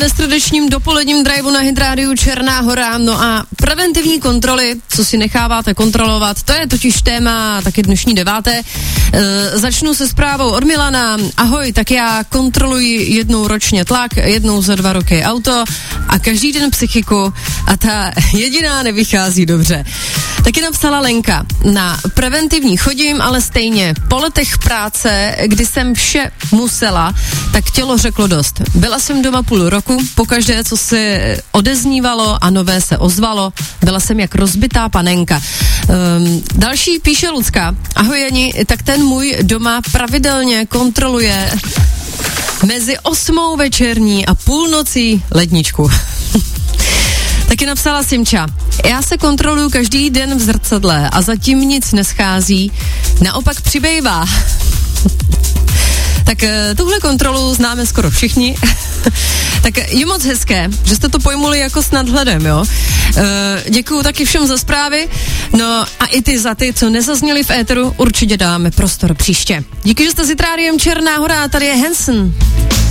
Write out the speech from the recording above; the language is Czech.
Ve středečním dopoledním driveu na Hit Radio Černá Hora, no a preventivní kontroly, co si necháváte kontrolovat, to je totiž téma taky dnešní 9. Začnu se zprávou od Milana. Ahoj, tak já kontroluji jednou ročně tlak, jednou za 2 roky auto a každý den psychiku a ta jediná nevychází dobře. Taky napsala Lenka. Na preventivní chodím, ale stejně po letech práce, kdy jsem vše musela, tak tělo řeklo dost. Byla jsem doma půl roku, pokaždé, co se odeznívalo a nové se ozvalo, byla jsem jak rozbitá panenka. Další píše Lucka. Ahoj Jani, tak ten můj doma pravidelně kontroluje mezi 8 večerní a půlnocí ledničku. Taky napsala Simča. Já se kontroluju každý den v zrcadle a zatím nic neschází, naopak přibývá. Tak tuhle kontrolu známe skoro všichni. Tak je moc hezké, že jste to pojmuli jako s nadhledem, jo. Děkuju taky všem za zprávy, no a i ty za ty, co nezazněli v éteru, určitě dáme prostor příště. Díky, že jste s Hit Rádiem Černá Hora, tady je Hanson.